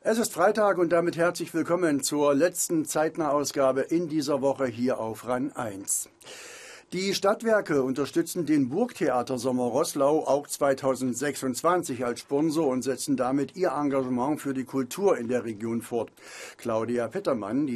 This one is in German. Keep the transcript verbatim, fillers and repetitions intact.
Es ist Freitag und damit herzlich willkommen zur letzten Zeitnah-Ausgabe in dieser Woche hier auf RAN eins. Die Stadtwerke unterstützen den Burgtheatersommer Roßlau auch zweitausendsechsundzwanzig als Sponsor und setzen damit ihr Engagement für die Kultur in der Region fort. Claudia Pettermann, die